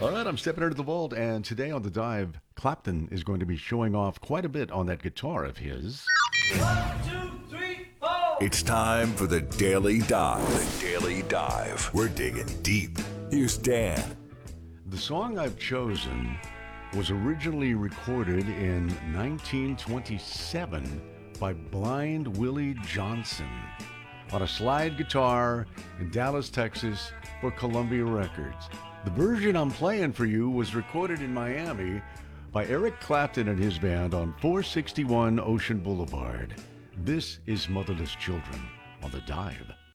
All right, I'm stepping into the vault, and today on The Dive, Clapton is going to be showing off quite a bit on that guitar of his. 1, 2, 3, 4. It's time for the Daily Dive. The Daily Dive. We're digging deep. Here's Dan. The song I've chosen was originally recorded in 1927 by Blind Willie Johnson on a slide guitar in Dallas, Texas for Columbia Records. The version I'm playing for you was recorded in Miami by Eric Clapton and his band on 461 Ocean Boulevard. This is Motherless Children on The Dive.